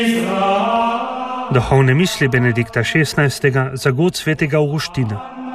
Duhovne misli Benedikta XVI za god svetega Avguština.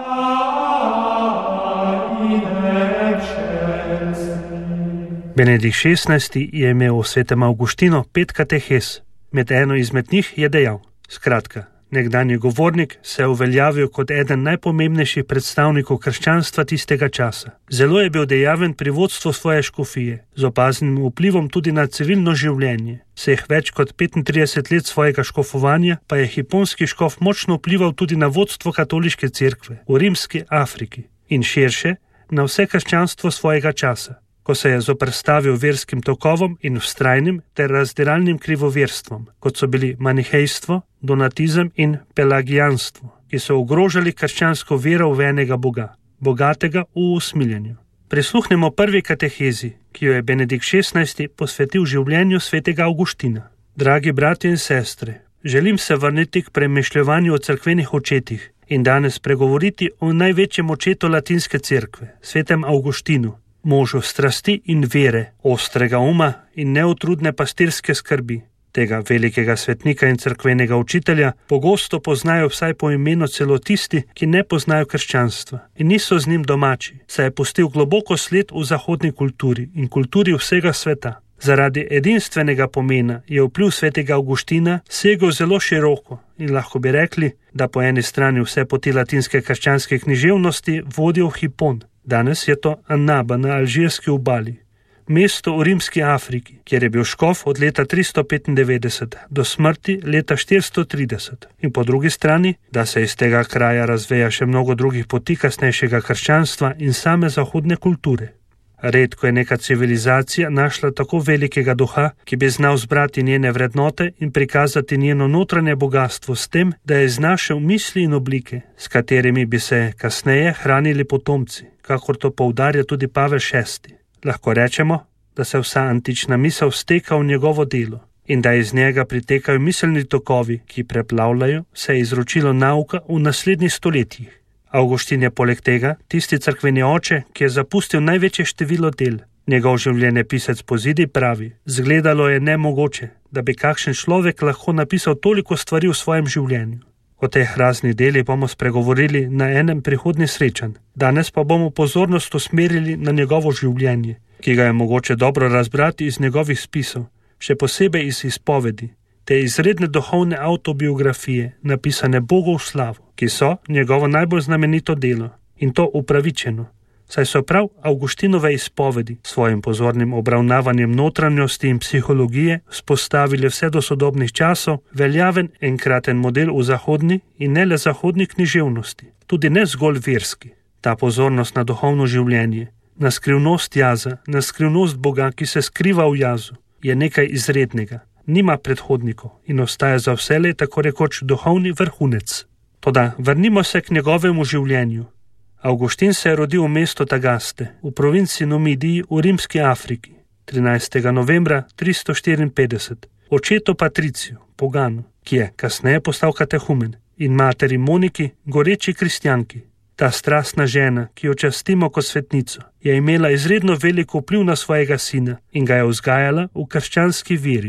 Benedikt XVI je imel v svetem Avguštinu 5 katehes. Med eno izmed njih je dejal: skratka, nekdanji govornik se je uveljavil kot eden najpomembnejših predstavnikov krščanstva tistega časa. Zelo je bil dejaven pri vodstvu svoje škofije, z opaznim vplivom tudi na civilno življenje. Vseh več kot 35 let svojega škofovanja pa je hiponski škof močno vplival tudi na vodstvo katoliške cerkve v rimski Afriki in širše na vse krščanstvo svojega časa, ko se je zoperstavil verskim tokovom in vztrajnim ter razdiralnim krivoverstvom, kot so bili manihejstvo, donatizem in pelagijanstvo, ki so ogrožali krščansko vero v enega Boga, bogatega v usmiljenju. Prisluhnemo prvi katehezi, ki jo je Benedikt XVI posvetil življenju svetega Avguština. Dragi bratje in sestre, želim se vrniti k premišljevanju o cerkvenih očetih in danes pregovoriti o največjem očetu latinske cerkve, svetem Avguštinu, možu strasti in vere, ostrega uma in neutrudne pastirske skrbi. Tega velikega svetnika in cerkvenega učitelja pogosto poznajo vsaj po imenu celo tisti, ki ne poznajo krščanstva in niso z njim domači, saj je pustil globoko sled v zahodni kulturi in kulturi vsega sveta. Zaradi edinstvenega pomena je vpliv svetega Avguština segel zelo široko in lahko bi rekli, da po eni strani vse poti latinske krščanske književnosti vodijo v Hipon. Danes je to Annaba na alžirski obali, mesto v rimski Afriki, kjer je bil škof od leta 395 do smrti leta 430. In po drugi strani, da se iz tega kraja razveja še mnogo drugih poti kasnejšega krščanstva in same zahodne kulture. Redko je neka civilizacija našla tako velikega duha, ki bi znal zbrati njene vrednote in prikazati njeno notranje bogatstvo s tem, da je znašel misli in oblike, s katerimi bi se kasneje hranili potomci, kakor to poudarja tudi Pavel VI. Lahko rečemo, da se vsa antična misel steka v njegovo delo in da iz njega pritekajo miselni tokovi, ki preplavljajo vse izročilo nauka v naslednjih stoletjih. Avguštin je poleg tega tisti cerkveni oče, ki je zapustil največje število del. Njegov življenjepisec po zidi pravi: zgledalo je nemogoče, da bi kakšen človek lahko napisal toliko stvari v svojem življenju. O teh raznih delih bomo spregovorili na enem prihodnjih srečanj. Danes pa bomo pozornost usmerili na njegovo življenje, ki ga je mogoče dobro razbrati iz njegovih spisov, še posebej iz izpovedi, te izredne duhovne avtobiografije, napisane Bogu v slavo, ki so njegovo najbolj znamenito delo, in to upravičeno, saj so prav Avguštinove izpovedi s svojim pozornim obravnavanjem notranjosti in psihologije vzpostavili vse do sodobnih časov veljaven enkraten model v zahodni in ne le zahodni književnosti, tudi ne zgolj verski. Ta pozornost na duhovno življenje, na skrivnost jaza, na skrivnost Boga, ki se skriva v jazu, je nekaj izrednega, nima predhodnikov in ostaja za vselej tako rekoč duhovni vrhunec. Toda vrnimo se k njegovemu življenju. Avguštin se je rodil v mestu Tagaste, v provinci Numidiji v rimski Afriki, 13. novembra 354, očetu Patriciju, poganu, ki je kasneje postal katehumen, in materi Moniki, goreči kristjanki. Ta strastna žena, ki jo častimo kot svetnico, je imela izredno veliko vpliv na svojega sina in ga je vzgajala v krščanski veri.